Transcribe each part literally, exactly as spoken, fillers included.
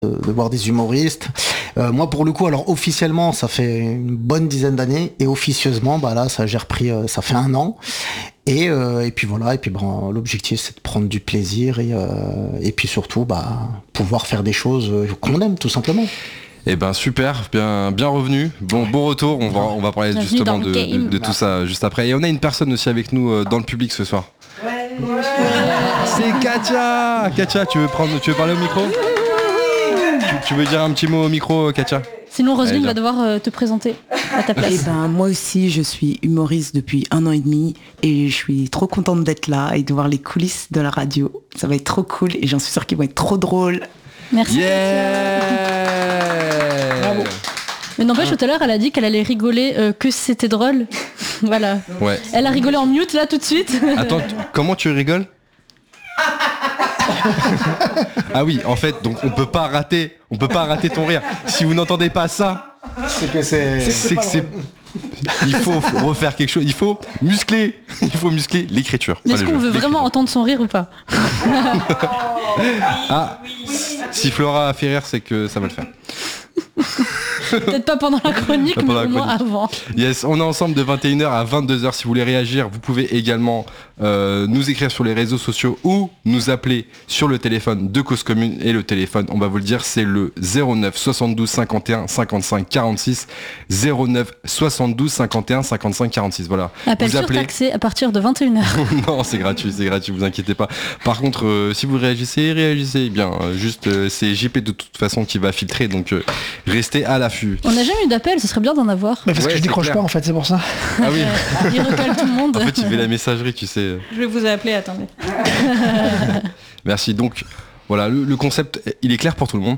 de voir des humoristes. Euh, moi, pour le coup, alors officiellement, ça fait une bonne dizaine d'années, et officieusement, bah là, ça j'ai repris, euh, ça fait un an. Et, euh, et puis voilà, et puis ben, l'objectif, c'est de prendre du plaisir et, euh, et puis surtout, bah, pouvoir faire des choses qu'on aime, tout simplement. Eh ben super, bien, bien revenu. Bon, bon retour. On va, on va parler Bienvenue justement dans de, le game. de, de tout ça juste après. Et on a une personne aussi avec nous euh, dans le public ce soir. Ouais, ouais. C'est Katia. Katia, tu veux prendre, tu veux parler au micro? tu, tu veux dire un petit mot au micro, Katia? Sinon, Roselyne Allez, va devoir euh, te présenter à ta Eh place. ben, moi aussi, je suis humoriste depuis un an et demi et je suis trop contente d'être là et de voir les coulisses de la radio. Ça va être trop cool et j'en suis sûre qu'ils vont être trop drôles. Merci. Yeah. Bravo. Mais n'empêche, tout à l'heure, elle a dit qu'elle allait rigoler, euh, que c'était drôle. Voilà. Ouais. Elle a rigolé en mute là tout de suite. Attends, t- comment tu rigoles? Ah oui, en fait, donc on peut pas rater, on peut pas rater ton rire. Si vous n'entendez pas ça, C'est que c'est... c'est que c'est. Il faut refaire quelque chose. Il faut muscler. Il faut muscler l'écriture. Mais Pas est-ce le qu'on jeu. veut vraiment entendre son rire ou pas? Ah, si Flora a fait rire, c'est que ça va le faire. Peut-être pas pendant la chronique, Pas mais pendant la au moins chronique. avant. Yes, on est ensemble de vingt et une heures à vingt-deux heures. Si vous voulez réagir, vous pouvez également euh, nous écrire sur les réseaux sociaux ou nous appeler sur le téléphone de Cause Commune. Et le téléphone, on va vous le dire, c'est le zéro neuf soixante-douze cinquante et un cinquante-cinq quarante-six. zéro neuf soixante-douze cinquante et un cinquante-cinq quarante-six. Voilà. Appel vous appelez. surtaxé à partir de vingt et une heures. Non, c'est gratuit, c'est gratuit, vous inquiétez pas. Par contre, euh, si vous réagissez, réagissez bien. Euh, juste, euh, c'est J P de toute façon qui va filtrer, donc euh, restez à l'affût. On n'a jamais eu d'appel, ce serait bien d'en avoir. Mais parce Ouais, que je c'est décroche clair. pas en fait, c'est pour ça. Ah oui. Il recolle tout le monde. En fait, il fait la messagerie, tu sais. Je vais vous appeler, attendez. Merci. Donc, voilà, le, le concept, il est clair pour tout le monde.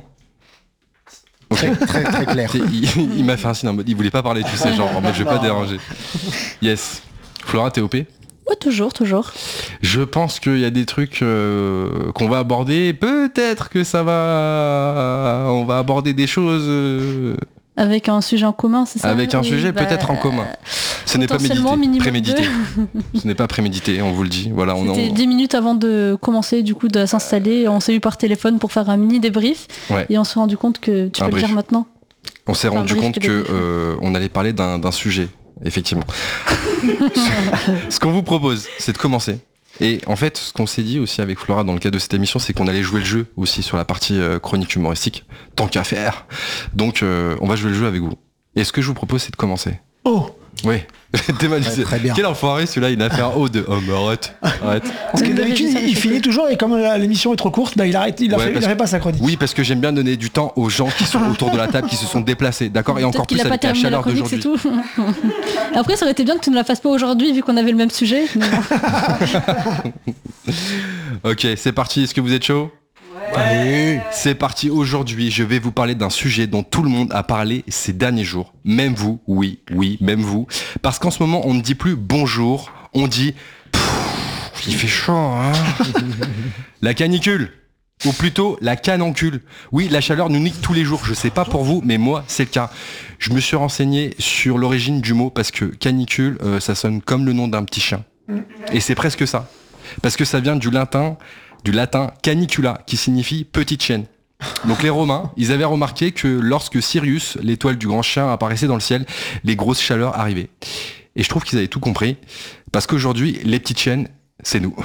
Ok. Très, très, très clair. C'est- Il, il m'a fait un signe en mode, il voulait pas parler, tu sais, genre en mode, je vais pas déranger. Yes. Flora, t'es O P? Ouais, toujours, toujours. Je pense qu'il y a des trucs euh, qu'on va aborder. Peut-être que ça va, on va aborder des choses euh, Avec un sujet en commun, c'est ça? avec un Oui, sujet bah, peut-être en commun. Ce n'est pas potentiellement médité, minimum prémédité. deux. Ce n'est pas prémédité, on vous le dit. Voilà, on C'était en... dix minutes avant de commencer, du coup, de s'installer. On s'est eu par téléphone pour faire un mini débrief. Ouais. Et on s'est rendu compte que tu Un peux brief. le dire maintenant. On s'est Enfin, rendu brief compte que que débrief. euh, on allait parler d'un d'un sujet, effectivement. Ce qu'on vous propose, c'est de commencer. Et en fait, ce qu'on s'est dit aussi avec Flora dans le cadre de cette émission, c'est qu'on allait jouer le jeu aussi sur la partie euh, chronique humoristique, tant qu'à faire. Donc, euh, on va jouer le jeu avec vous. Et ce que je vous propose, c'est de commencer. Oh, Oui, démalisé. Ouais, très bien. Quel enfoiré celui-là, il a fait un haut de oh mais arrête, arrête. parce que Même le d'habitude, régisseur, il, il il fait finit que- toujours et comme la- l'émission est trop courte, bah, il arrête, il a Ouais, fait, parce il arrête pas sa chronique. Oui, parce que j'aime bien donner du temps aux gens qui sont autour de la table, qui se sont déplacés, d'accord, et encore Peut-être qu'il plus a pas avec la terminé la chaleur chronique, c'est d'aujourd'hui. tout. Après, ça aurait été bien que tu ne la fasses pas aujourd'hui, vu qu'on avait le même sujet. Mais bon. Ok, c'est parti, est-ce que vous êtes chaud? Oui. C'est parti, aujourd'hui je vais vous parler d'un sujet dont tout le monde a parlé ces derniers jours. Même vous, oui, oui, même vous. Parce qu'en ce moment on ne dit plus bonjour, on dit pfff, il fait chaud, hein. La canicule, ou plutôt la canoncule. Oui, la chaleur nous nique tous les jours, je sais pas pour vous, mais moi c'est le cas. Je me suis renseigné sur l'origine du mot parce que canicule, euh, ça sonne comme le nom d'un petit chien. Et c'est presque ça. Parce que ça vient du latin, du latin canicula, qui signifie petite chienne. Donc les Romains, ils avaient remarqué que lorsque Sirius, l'étoile du grand chien, apparaissait dans le ciel, les grosses chaleurs arrivaient. Et je trouve qu'ils avaient tout compris, parce qu'aujourd'hui, les petites chiennes, c'est nous.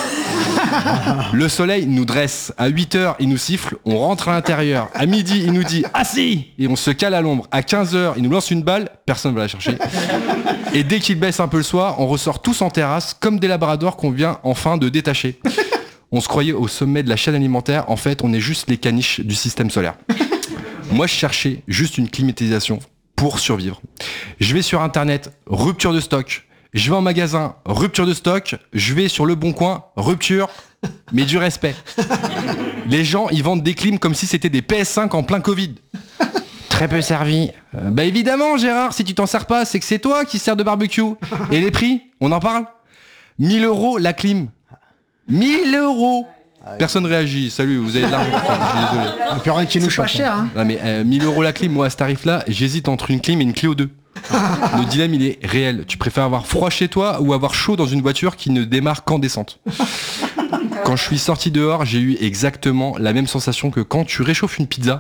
Le soleil nous dresse, à huit heures il nous siffle, on rentre à l'intérieur, à midi il nous dit « assis » et on se cale à l'ombre, à quinze heures il nous lance une balle, personne ne va la chercher. Et dès qu'il baisse un peu le soir, on ressort tous en terrasse, comme des labradors qu'on vient enfin de détacher. On se croyait au sommet de la chaîne alimentaire, en fait on est juste les caniches du système solaire. Moi je cherchais juste une climatisation pour survivre. Je vais sur internet, rupture de stock. Je vais en magasin, rupture de stock. Je vais sur Le Bon Coin, rupture, mais du respect. Les gens, ils vendent des clims comme si c'était des P S cinq en plein Covid. Très peu servi. Euh, bah évidemment, Gérard, si tu t'en sers pas, c'est que c'est toi qui sers de barbecue. Et les prix, on en parle ? mille euros la clim. mille euros. Personne réagit. Salut, vous avez de l'argent. Enfin, je suis désolé. Il n'y a plus rien qui nous C'est pas choque. cher, hein. Non mais euh, mille euros la clim, moi à ce tarif-là, j'hésite entre une clim et une Clio deux. Le dilemme il est réel. Tu préfères avoir froid chez toi ou avoir chaud dans une voiture qui ne démarre qu'en descente? Quand je suis sorti dehors, j'ai eu exactement la même sensation que quand tu réchauffes une pizza